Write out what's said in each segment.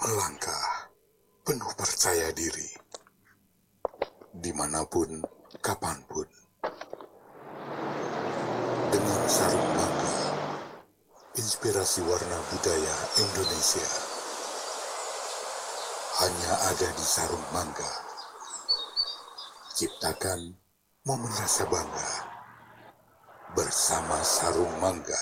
Melangkah penuh percaya diri, dimanapun, kapanpun, dengan sarung mangga, inspirasi warna budaya Indonesia hanya ada di sarung mangga. Ciptakan momen rasa bangga bersama sarung mangga.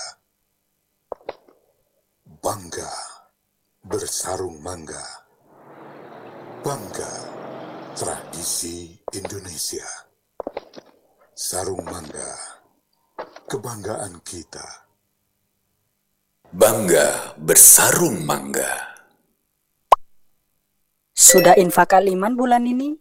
Bangga bersarung mangga. Bangga tradisi Indonesia. Sarung mangga, kebanggaan kita. Bangga bersarung mangga. Sudah infak Al-Iman bulan ini?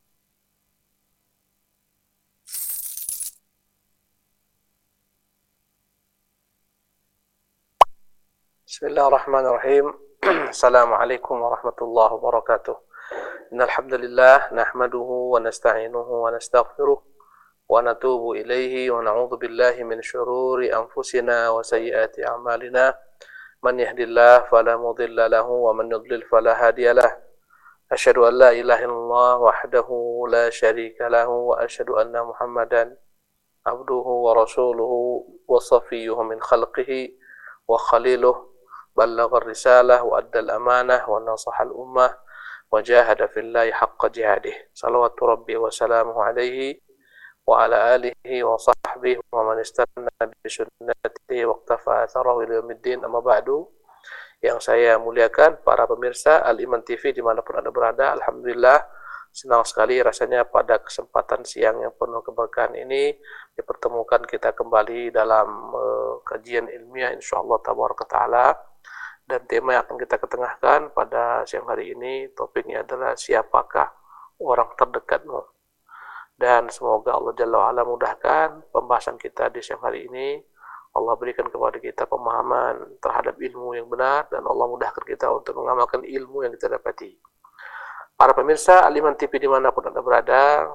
Bismillahirrahmanirrahim. Assalamualaikum warahmatullahi wabarakatuh. Innal hamdalillah nahmaduhu wa nasta'inuhu wa nastaghfiruh wa natubu ilaihi wa na'udzu billahi min syururi anfusina wa sayyiati a'malina. Man yahdihillahu fala mudilla lahu wa man yudlil fala hadiyalah. Asyhadu an la ilaha illallah wahdahu la syarika lahu wa asyhadu anna Muhammadan abduhu wa rasuluhu wa safiyyuhu min khalqihi wa khaliluh. بلغ الرسالة وأدى الأمانة ونصح الأمة وجاهد في الله حق جهاده صلوات ربي وسلامه عليه وعلى آله وصحبه ومن استنى بسنته واقتفى أثره إلى يوم الدين. أما بعد, yang saya muliakan para pemirsa Al-Iman TV dimanapun Anda berada, alhamdulillah senang sekali rasanya pada kesempatan siang yang penuh keberkahan ini dipertemukan kita kembali dalam kajian ilmiah insyaallah tabaraka ta'ala. Dan tema yang akan kita ketengahkan pada siang hari ini, topiknya adalah siapakah orang terdekatmu. Dan semoga Allah Jalla wa'ala mudahkan pembahasan kita di siang hari ini. Allah berikan kepada kita pemahaman terhadap ilmu yang benar, dan Allah mudahkan kita untuk mengamalkan ilmu yang kita dapati. Para pemirsa Al-Iman TV dimanapun Anda berada,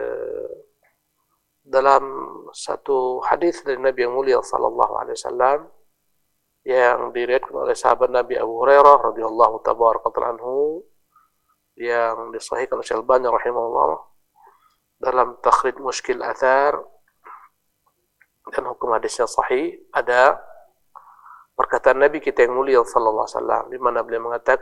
dalam satu hadis dari Nabi yang mulia sallallahu alaihi wasallam yang diriwayatkan oleh sahabat Nabi Abu Hurairah radhiyallahu tabaraka anhu, yang disahihkan oleh Al-Albani rahimahullah dalam takhrij Mushkil Athar, dan hukum hadisnya sahih. Ada perkataan Nabi kita yang mulia sallallahu alaihi wasallam di mana beliau mengatakan,